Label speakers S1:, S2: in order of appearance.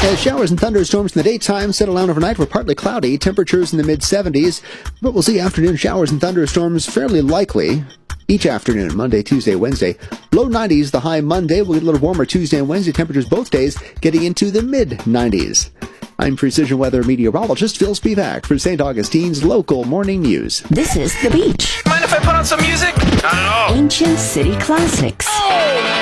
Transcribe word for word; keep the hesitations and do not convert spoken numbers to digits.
S1: As showers and thunderstorms in the daytime settle down overnight, we're partly cloudy, temperatures in the mid seventies, but we'll see afternoon showers and thunderstorms fairly likely each afternoon, Monday, Tuesday, Wednesday. Low nineties, the high Monday. We'll get a little warmer Tuesday and Wednesday. Temperatures both days getting into the mid nineties. I'm Precision Weather meteorologist Phil Spivak for Saint Augustine's local morning news.
S2: This is The Beach.
S3: Mind if I put on some music? Not at all.
S2: Ancient City Classics.
S3: Oh!